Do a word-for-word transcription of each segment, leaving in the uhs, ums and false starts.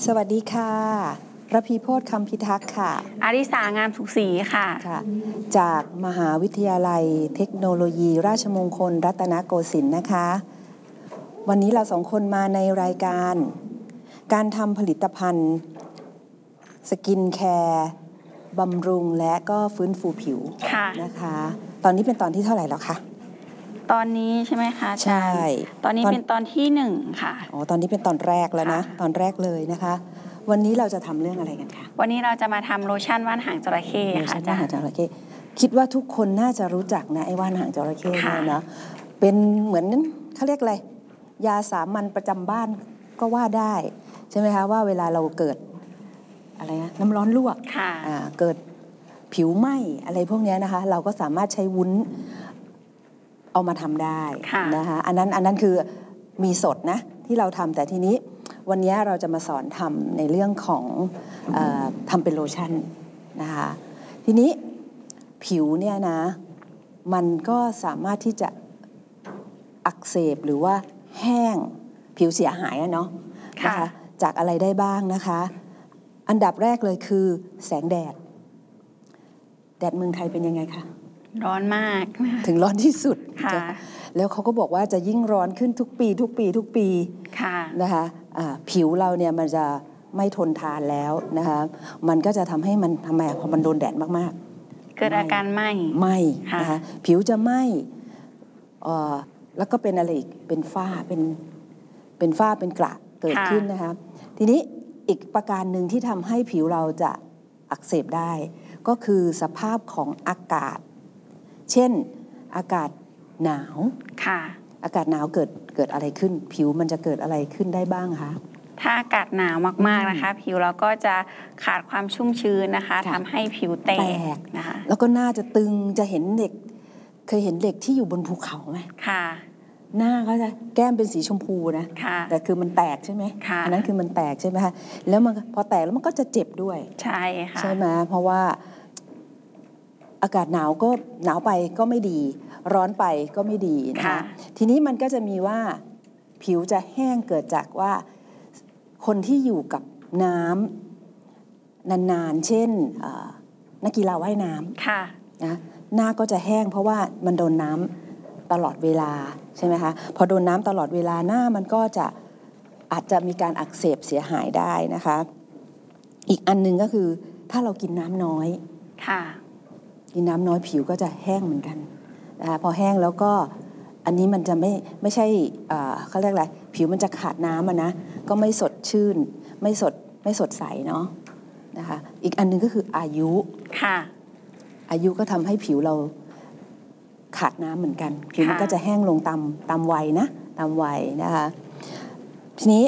สวัสดีค่ะระพีโพธิ์คำพิทักษ์ค่ะอาริสางามสุขศรีค่ะค่ะจากมหาวิทยาลัยเทคโนโลยีราชมงคลรัตนโกสินทร์นะคะวันนี้เราสองคนมาในรายการการทำผลิตภัณฑ์สกินแคร์บำรุงและก็ฟื้นฟูผิวนะคะตอนนี้เป็นตอนที่เท่าไหร่แล้วคะตอนนี้ใช่ไหมคะใช่ตอนนี้เป็นตอนที่หนึ่งค่ะอ๋อตอนนี้เป็นตอนแรกแล้วนะตอนแรกเลยนะคะวันนี้เราจะทำเรื่องอะไรกันคะวันนี้เราจะมาทำโลชั่นว่านหางจระเข้ค่ะโลชั่นว่านหางจระเข้คิดว่าทุกคนน่าจะรู้จักนะไอ้ว่านหางจระเข้เนี่ยนะเป็นเหมือนเขาเรียกอะไรยาสามัญประจำบ้านก็ว่าได้ใช่ไหมคะว่าเวลาเราเกิดอะไรนะน้ำร้อนลวกอ่าเกิดผิวไหม้อะไรพวกนี้นะคะเราก็สามารถใช้วุ้นเอามาทำได้นะคะอันนั้นอันนั้นคือมีสดนะที่เราทำแต่ทีนี้วันนี้เราจะมาสอนทำในเรื่องของเอ่อทำเป็นโลชั่นนะคะทีนี้ผิวเนี่ยนะมันก็สามารถที่จะอักเสบหรือว่าแห้งผิวเสียหายนะเนาะนะคะจากอะไรได้บ้างนะคะอันดับแรกเลยคือแสงแดดแดดเมืองไทยเป็นยังไงคะร้อนมากถึงร้อนที่สุดค่ะแล้วเขาก็บอกว่าจะยิ่งร้อนขึ้นทุกปีทุกปีทุกปีนะคะผิวเราเนี่ยมันจะไม่ทนทานแล้วนะคะมันก็จะทำให้มันทำไมพอมันโดนแดดมากๆเกิดอาการไหม้ไหม้นะคะผิวจะไหม้แล้วก็เป็นอะไรอีกเป็นฝ้าเป็นเป็นฝ้าเป็นกระเกิดขึ้นนะคะทีนี้อีกประการหนึ่งที่ทำให้ผิวเราจะอักเสบได้ก็คือสภาพของอากาศเช่นอากาศหนาวค่ะอากาศหนาวเกิดเกิดอะไรขึ้นผิวมันจะเกิดอะไรขึ้นได้บ้างคะถ้าอากาศหนาวมากๆนะคะผิวเราก็จะขาดความชุ่มชื้นนะคะทำให้ผิวแตกนะคะแล้วก็หน้าจะตึงจะเห็นเด็กเคยเห็นเด็กที่อยู่บนภูเขาไหมค่ะหน้าเขาจะแก้มเป็นสีชมพูนะแต่คือมันแตกใช่ไหมอันนั้นคือมันแตกใช่ไหมคะแล้วมันพอแตกแล้วมันก็จะเจ็บด้วยใช่ค่ะใช่ไหมเพราะว่าอากาศหนาวก็หนาวไปก็ไม่ดีร้อนไปก็ไม่ดีนะคะทีนี้มันก็จะมีว่าผิวจะแห้งเกิดจากว่าคนที่อยู่กับน้ำนานๆเช่นนักกีฬาว่ายน้ำนะหน้าก็จะแห้งเพราะว่ามันโดนน้ำตลอดเวลาใช่ไหมคะพอโดนน้ำตลอดเวลาหน้ามันก็จะอาจจะมีการอักเสบเสียหายได้นะคะอีกอันนึงก็คือถ้าเรากินน้ำน้อยค่ะกินน้ำน้อยผิวก็จะแห้งเหมือนกันนะคะพอแห้งแล้วก็อันนี้มันจะไม่ไม่ใช่เขาเรียกอะไรผิวมันจะขาดน้ำอ่ะนะก็ไม่สดชื่นไม่สดไม่สดใสเนาะนะคะอีกอันนึงก็คืออายุค่ะอายุก็ทำให้ผิวเราขาดน้ำเหมือนกันผิวมันก็จะแห้งลงตามตามวัยนะตามวัยนะคะทีนี้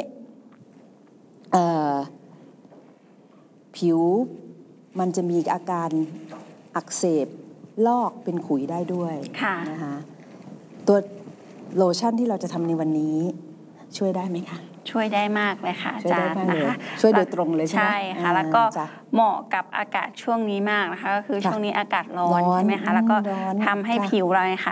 ผิวมันจะมีอาการอักเสบลอกเป็นขุยได้ด้วยนะคะตัวโลชั่นที่เราจะทำในวันนี้ช่วยได้ไหมคะช่วยได้มากเลยค่ะอาจารย์นะคะช่วยโดยตรงเลยใช่ไหมใช่ค่ะแล้วก็เหมาะกับอากาศช่วงนี้มากนะคะก็คือช่วงนี้อากาศร้อนใช่ไหมคะแล้วก็ทำให้ผิวเราค่ะ